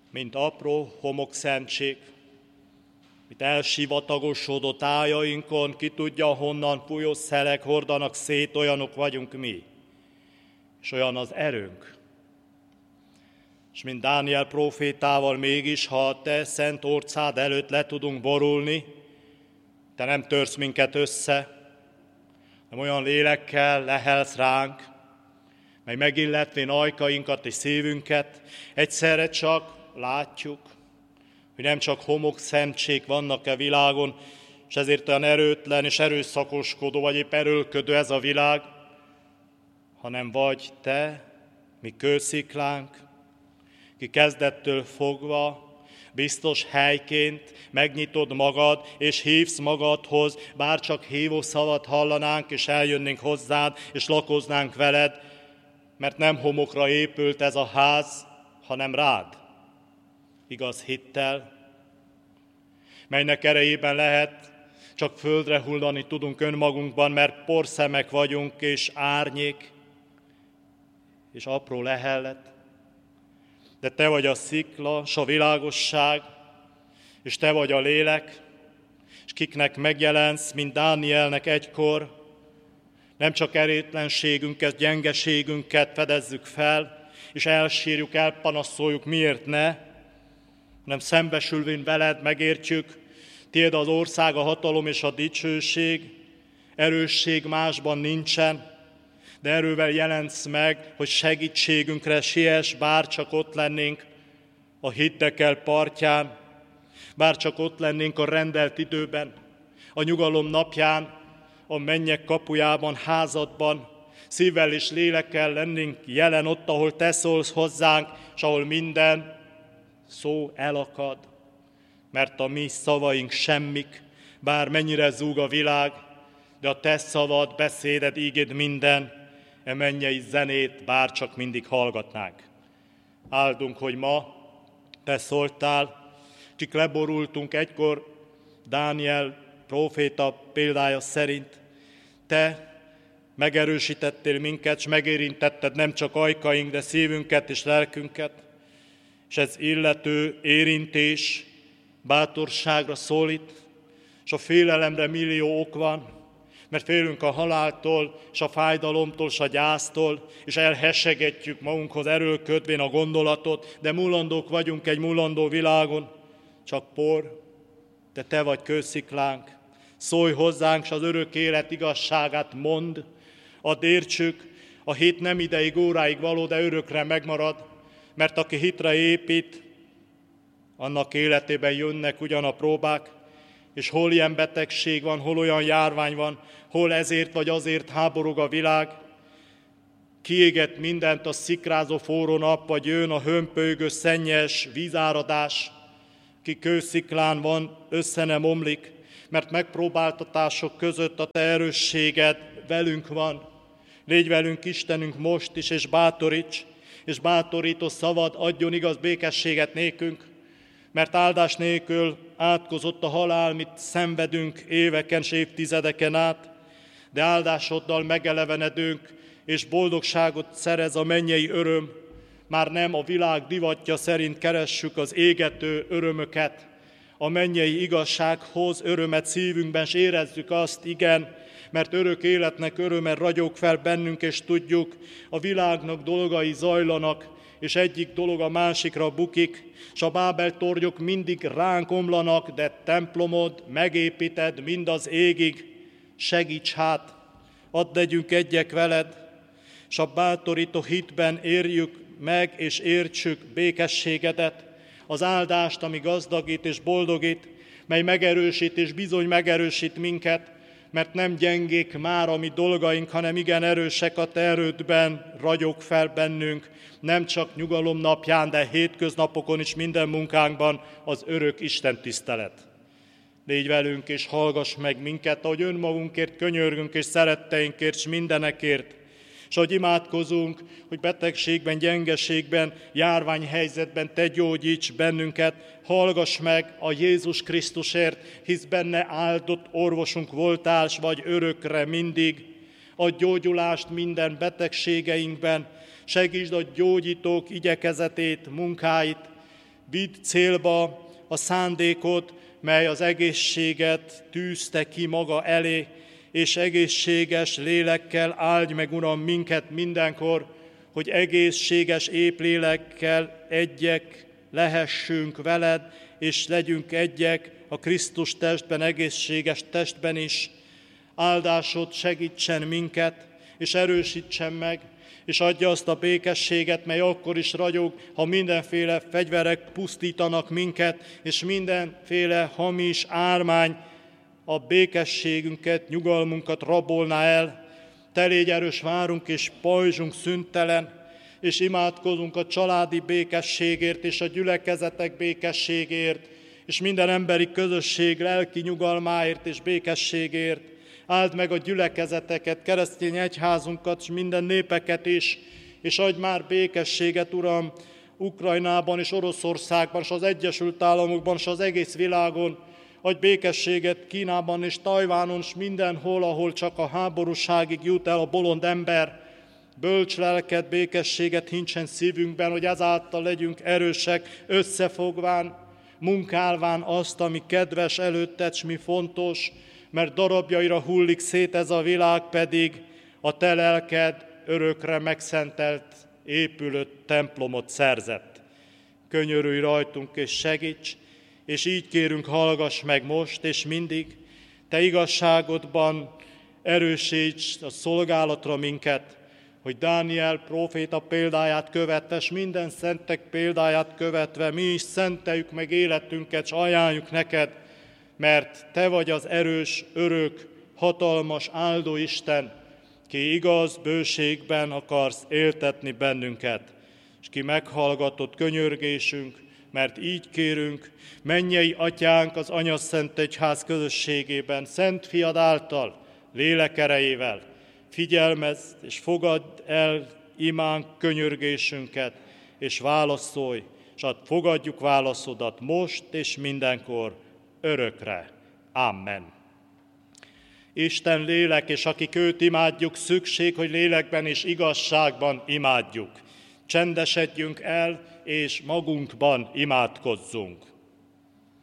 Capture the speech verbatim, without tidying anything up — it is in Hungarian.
mint apró homokszentség, mint elsivatagosodott ájainkon, ki tudja honnan fújó szelek hordanak szét, olyanok vagyunk mi, és olyan az erőnk. És mint Dániel prófétával mégis, ha a te szent orcád előtt le tudunk borulni, te nem törsz minket össze, hanem olyan lélekkel lehelsz ránk, mely megilletvén ajkainkat és szívünket, egyszerre csak látjuk, hogy nem csak homokszentségek vannak e világon, és ezért olyan erőtlen és erőszakoskodó, vagy épp erőlködő ez a világ, hanem vagy te, mi kősziklánk, ki kezdettől fogva biztos helyként megnyitod magad, és hívsz magadhoz, bár csak hívó szavat hallanánk, és eljönnénk hozzád, és lakoznánk veled, mert nem homokra épült ez a ház, hanem rád, igaz hittel, melynek erejében lehet, csak földre hullani tudunk önmagunkban, mert porszemek vagyunk, és árnyék, és apró lehellet. De te vagy a szikla, s a világosság, és te vagy a lélek, és kiknek megjelensz, mint Dánielnek egykor, nem csak erétlenségünket, gyengeségünket fedezzük fel, és elsírjuk, elpanaszoljuk, miért ne, hanem szembesülvén veled megértjük, tiéd az ország, a hatalom és a dicsőség, erősség másban nincsen, de erővel jelentsz meg, hogy segítségünkre siess, bár csak ott lennénk a Hiddekel partján, bár csak ott lennénk a rendelt időben, a nyugalom napján, a mennyek kapujában, házadban, szívvel és lélekkel lennénk jelen ott, ahol te szólsz hozzánk, és ahol minden szó elakad, mert a mi szavaink semmik, bár mennyire zúg a világ, de a te szavad, beszéded, ígéd minden, e mennyei zenét bár csak mindig hallgatnánk. Áldunk, hogy ma te szóltál, kik leborultunk egykor Dániel próféta példája szerint. Te megerősítettél minket, és megérintetted nem csak ajkaink, de szívünket és lelkünket, és ez illető érintés bátorságra szólít, és a félelemre millió ok van, mert félünk a haláltól, és a fájdalomtól, és a gyásztól, és elhessegetjük magunkhoz erőlködvén a gondolatot, de mulandók vagyunk egy mulandó világon, csak por, de te vagy kősziklánk. Szólj hozzánk, s az örök élet igazságát mondd, add értsük, a hit nem ideig, óráig való, de örökre megmarad, mert aki hitre épít, annak életében jönnek ugyan a próbák, és hol ilyen betegség van, hol olyan járvány van, hol ezért vagy azért háborog a világ, kiéget mindent a szikrázó forró nap, vagy jön a hömpölygő szennyes vízáradás, ki kősziklán van, össze nem omlik, mert megpróbáltatások között a te erősséged velünk van. Légy velünk, Istenünk, most is, és bátoríts, és bátorító szavad adjon igaz békességet nékünk, mert áldás nélkül átkozott a halál, mit szenvedünk éveken és évtizedeken át, de áldásoddal megelevenedünk, és boldogságot szerez a mennyei öröm. Már nem a világ divatja szerint keressük az égető örömöket, a mennyei igazsághoz örömet szívünkben, és érezzük azt, igen, mert örök életnek öröme ragyog fel bennünk, és tudjuk, a világnak dolgai zajlanak, és egyik dolog a másikra bukik, s a Bábel tornyok mindig ránk omlanak, de templomod megépíted mind az égig. Segíts hát, add legyünk egyek veled, s a bátorító hitben érjük meg, és értsük békességedet, az áldást, ami gazdagít és boldogít, mely megerősít és bizony megerősít minket, mert nem gyengék már a mi dolgaink, hanem igen erősek a te erődben, ragyog fel bennünk, nem csak nyugalom napján, de hétköznapokon is minden munkánkban az örök Isten tisztelet. Légy velünk és hallgass meg minket, ahogy önmagunkért könyörgünk és szeretteinkért, és mindenekért, és ahogy imádkozunk, hogy betegségben, gyengeségben, járványhelyzetben te gyógyíts bennünket, hallgass meg a Jézus Krisztusért, hisz benne áldott orvosunk voltál, s vagy örökre mindig. Adj gyógyulást minden betegségeinkben, segítsd a gyógyítók igyekezetét, munkáit, vidd célba a szándékot, mely az egészséget tűzte ki maga elé, és egészséges lélekkel áldj meg, Uram, minket mindenkor, hogy egészséges épp lélekkel egyek lehessünk veled, és legyünk egyek a Krisztus testben, egészséges testben is. Áldásod segítsen minket, és erősítsen meg, és adja azt a békességet, mely akkor is ragyog, ha mindenféle fegyverek pusztítanak minket, és mindenféle hamis ármány a békességünket, nyugalmunkat rabolná el. Te légy erős várunk és pajzsunk szüntelen, és imádkozunk a családi békességért és a gyülekezetek békességért, és minden emberi közösség lelki nyugalmáért és békességért. Áld meg a gyülekezeteket, keresztény egyházunkat, és minden népeket is, és adj már békességet, Uram, Ukrajnában és Oroszországban, és az Egyesült Államokban, és az egész világon. Adj békességet Kínában és Tajvánon, és mindenhol, ahol csak a háborúságig jut el a bolond ember. Bölcs lelket, békességet hincsen szívünkben, hogy ezáltal legyünk erősek, összefogván, munkálván azt, ami kedves előtted, s mi fontos, mert darabjaira hullik szét ez a világ, pedig a te lelked örökre megszentelt, épülő templomot szerzett. Könyörülj rajtunk és segíts, és így kérünk, hallgass meg most és mindig, te igazságodban erősíts a szolgálatra minket, hogy Dániel próféta példáját követve, s minden szentek példáját követve mi is szenteljük meg életünket, s ajánljuk neked, mert te vagy az erős, örök, hatalmas, áldó Isten, ki igaz bőségben akarsz éltetni bennünket, és ki meghallgatott könyörgésünk, mert így kérünk, mennyei Atyánk az Anyaszent Egyház közösségében, Szent Fiad által, lélek erejével, figyelmezd és fogadd el imánk, könyörgésünket, és válaszolj, és hát fogadjuk válaszodat most és mindenkor, örökre. Amen. Isten lélek, és akik őt imádjuk, szükség, hogy lélekben és igazságban imádjuk. Csendesedjünk el, és magunkban imádkozzunk.